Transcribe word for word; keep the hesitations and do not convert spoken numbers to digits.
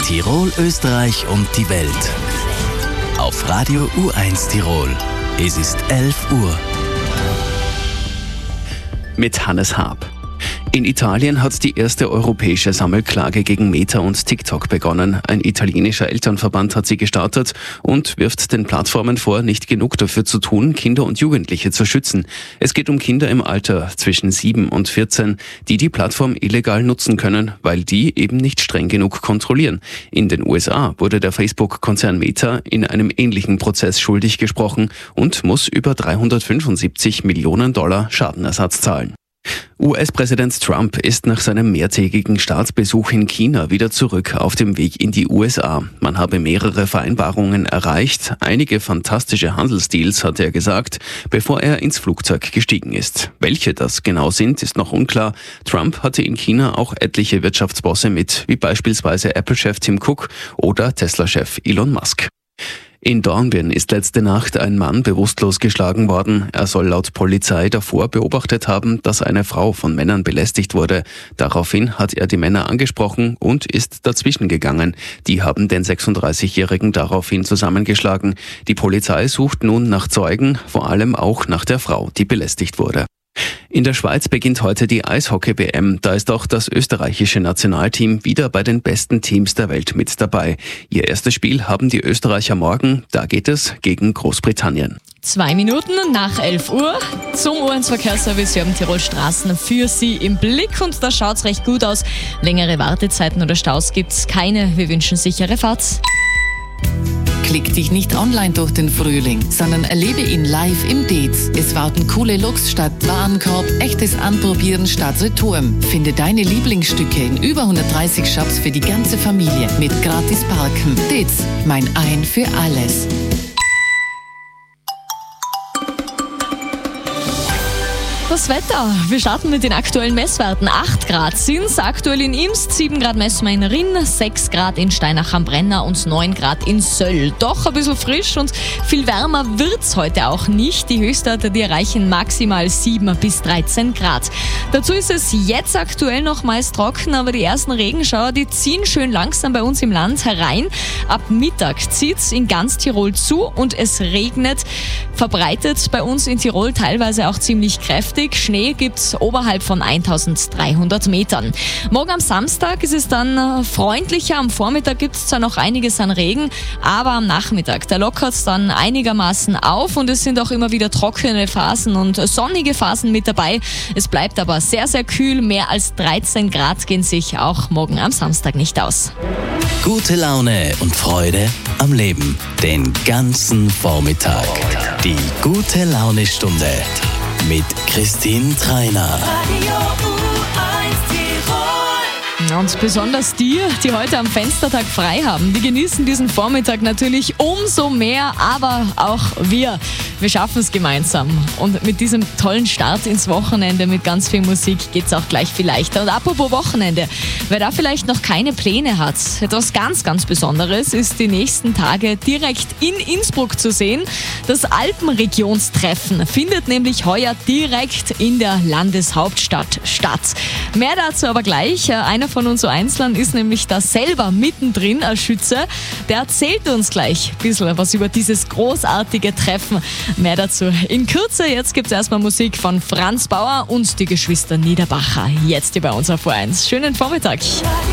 Tirol, Österreich und die Welt. Auf Radio U eins Tirol. Es ist elf Uhr. Mit Hannes Haab. In Italien hat die erste europäische Sammelklage gegen Meta und TikTok begonnen. Ein italienischer Elternverband hat sie gestartet und wirft den Plattformen vor, nicht genug dafür zu tun, Kinder und Jugendliche zu schützen. Es geht um Kinder im Alter zwischen sieben und vierzehn, die die Plattform illegal nutzen können, weil die eben nicht streng genug kontrollieren. In den U S A wurde der Facebook-Konzern Meta in einem ähnlichen Prozess schuldig gesprochen und muss über dreihundertfünfundsiebzig Millionen Dollar Schadenersatz zahlen. U S-Präsident Trump ist nach seinem mehrtägigen Staatsbesuch in China wieder zurück auf dem Weg in die U S A. Man habe mehrere Vereinbarungen erreicht, einige fantastische Handelsdeals, hat er gesagt, bevor er ins Flugzeug gestiegen ist. Welche das genau sind, ist noch unklar. Trump hatte in China auch etliche Wirtschaftsbosse mit, wie beispielsweise Apple-Chef Tim Cook oder Tesla-Chef Elon Musk. In Dornbirn ist letzte Nacht ein Mann bewusstlos geschlagen worden. Er soll laut Polizei davor beobachtet haben, dass eine Frau von Männern belästigt wurde. Daraufhin hat er die Männer angesprochen und ist dazwischen gegangen. Die haben den sechsunddreißigjährigen daraufhin zusammengeschlagen. Die Polizei sucht nun nach Zeugen, vor allem auch nach der Frau, die belästigt wurde. In der Schweiz beginnt heute die Eishockey-W M. Da ist auch das österreichische Nationalteam wieder bei den besten Teams der Welt mit dabei. Ihr erstes Spiel haben die Österreicher morgen. Da geht es gegen Großbritannien. Zwei Minuten nach elf Uhr zum U eins Verkehrsservice. Wir haben Tirol Straßen für Sie im Blick und da schaut's recht gut aus. Längere Wartezeiten oder Staus gibt's keine. Wir wünschen sichere Fahrt. Klick dich nicht online durch den Frühling, sondern erlebe ihn live im Dez. Es warten coole Looks statt Warenkorb, echtes Anprobieren statt Retouren. Finde deine Lieblingsstücke in über hundertdreißig Shops für die ganze Familie mit gratis Parken. Dez, mein Ein für alles. Das Wetter. Wir starten mit den aktuellen Messwerten. acht Grad sind es aktuell in Imst, sieben Grad messen wir in Rinn, sechs Grad in Steinach am Brenner und neun Grad in Söll. Doch ein bisschen frisch und viel wärmer wird's heute auch nicht. Die Höchstwerte, die erreichen maximal sieben bis dreizehn Grad. Dazu ist es jetzt aktuell noch meist trocken, aber die ersten Regenschauer, die ziehen schön langsam bei uns im Land herein. Ab Mittag zieht's in ganz Tirol zu und es regnet verbreitet bei uns in Tirol teilweise auch ziemlich kräftig. Schnee gibt's oberhalb von eintausenddreihundert Metern. Morgen am Samstag ist es dann freundlicher. Am Vormittag gibt's zwar noch einiges an Regen, aber am Nachmittag, da lockert's dann einigermaßen auf und es sind auch immer wieder trockene Phasen und sonnige Phasen mit dabei. Es bleibt aber sehr, sehr kühl. Mehr als dreizehn Grad gehen sich auch morgen am Samstag nicht aus. Gute Laune und Freude am Leben. Den ganzen Vormittag. Die gute Laune-Stunde mit Christine Treiner. Und besonders die, die heute am Fenstertag frei haben, die genießen diesen Vormittag natürlich umso mehr, aber auch wir. Wir schaffen es gemeinsam. Und mit diesem tollen Start ins Wochenende mit ganz viel Musik geht es auch gleich viel leichter. Und apropos Wochenende, wer da vielleicht noch keine Pläne hat, etwas ganz, ganz Besonderes ist die nächsten Tage direkt in Innsbruck zu sehen. Das Alpenregionstreffen findet nämlich heuer direkt in der Landeshauptstadt statt. Mehr dazu aber gleich. Einer von uns Einzelnen ist nämlich da selber mittendrin als Schütze. Der erzählt uns gleich ein bisschen was über dieses großartige Treffen. Mehr dazu in Kürze. Jetzt gibt es erstmal Musik von Franz Bauer und die Geschwister Niederbacher. Jetzt hier bei uns auf U eins. Schönen Vormittag.